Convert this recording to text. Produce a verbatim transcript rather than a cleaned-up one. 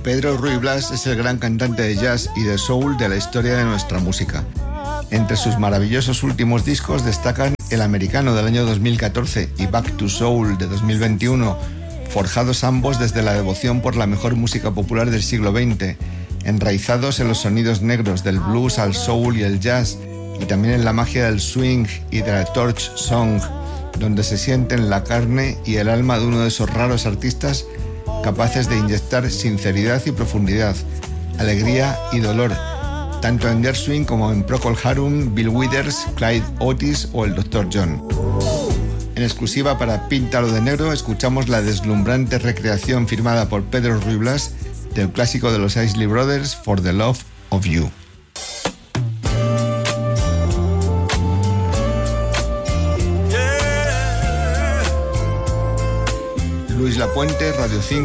Pedro Ruy Blas es el gran cantante de jazz y de soul de la historia de nuestra música. Entre sus maravillosos últimos discos destacan El Americano del año dos mil catorce y Back to Soul de dos mil veintiuno, forjados ambos desde la devoción por la mejor música popular del siglo veinte, enraizados en los sonidos negros del blues al soul y el jazz, y también en la magia del swing y de la torch song, donde se sienten la carne y el alma de uno de esos raros artistas capaces de inyectar sinceridad y profundidad, alegría y dolor, tanto en Gershwin como en Procol Harum, Bill Withers, Clyde Otis o el doctor John. En exclusiva para Píntalo de Negro escuchamos la deslumbrante recreación firmada por Pedro Ruy Blas del clásico de los Isley Brothers, For the Love of You. Luis Lapuente, Radio cinco.